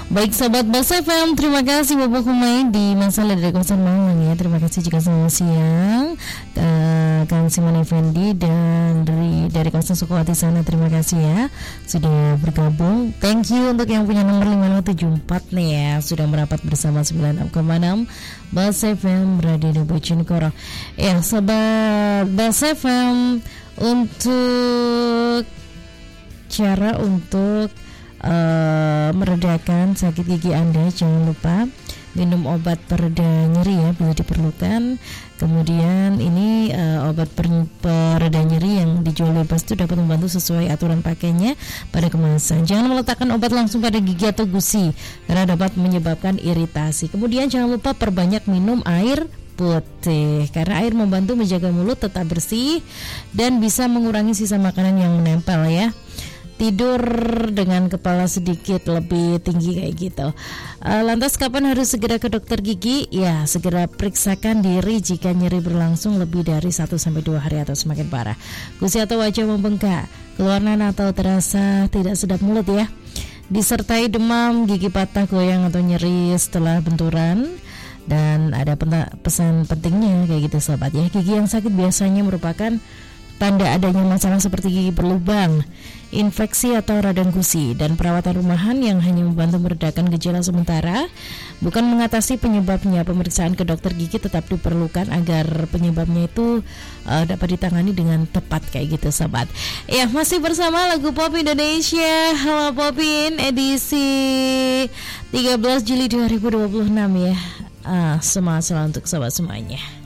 Baik sobat Bas FM, terima kasih Bapak Humaydi Masalah dari kawasan Malang ya. Terima kasih juga selamat siang Kang Simon Effendi dan dari kawasan Sukawati sana. Terima kasih ya sudah bergabung. Thank you untuk yang punya nomor 5574 nih ya, sudah merapat bersama 96,6 Bas FM Radio Bojonegoro. Ya sobat Bas FM, untuk cara untuk meredakan sakit gigi Anda, jangan lupa minum obat pereda nyeri ya bila diperlukan. Kemudian ini obat pereda nyeri yang dijual bebas itu dapat membantu sesuai aturan pakainya pada kemasan. Jangan meletakkan obat langsung pada gigi atau gusi karena dapat menyebabkan iritasi. Kemudian jangan lupa perbanyak minum air putih karena air membantu menjaga mulut tetap bersih dan bisa mengurangi sisa makanan yang menempel ya. Tidur dengan kepala sedikit lebih tinggi kayak gitu. Lantas kapan harus segera ke dokter gigi? Ya, segera periksakan diri jika nyeri berlangsung lebih dari 1-2 hari atau semakin parah. Gusi atau wajah membengkak, keluar nanah atau terasa tidak sedap mulut ya. Disertai demam, gigi patah, goyang atau nyeri setelah benturan. Dan ada pesan pentingnya kayak gitu sobat ya. Gigi yang sakit biasanya merupakan tanda adanya masalah seperti gigi berlubang, infeksi atau radang gusi, dan perawatan rumahan yang hanya membantu meredakan gejala sementara, bukan mengatasi penyebabnya. Pemeriksaan ke dokter gigi tetap diperlukan agar penyebabnya itu dapat ditangani dengan tepat kayak gitu sobat. Ya, masih bersama lagu Pop Indonesia Halo Popin edisi 13 Juli 2026 ya. Semangat selalu untuk sobat semuanya.